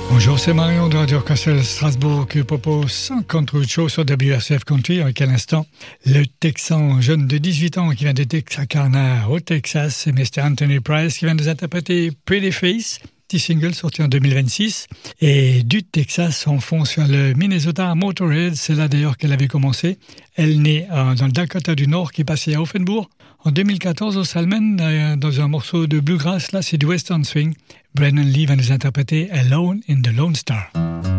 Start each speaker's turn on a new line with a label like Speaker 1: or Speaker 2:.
Speaker 1: Bonjour, c'est Marion de Radio Castel Strasbourg qui propose 50 autres choses sur WRCF Country. Avec à l'instant, le Texan jeune de 18 ans qui vient de Texarkana au Texas, c'est Mr. Anthony Price qui vient de nous interpréter Pretty Face, petit single sorti en 2026. Et du Texas, on fonce sur le Minnesota Motorhead. C'est là d'ailleurs qu'elle avait commencé. Elle naît dans le Dakota du Nord qui est passé à Offenbourg. En 2014, au Salmen, dans un morceau de bluegrass, là c'est du Western Swing. Brennan Lee va nous interpréter Alone in the Lone Star.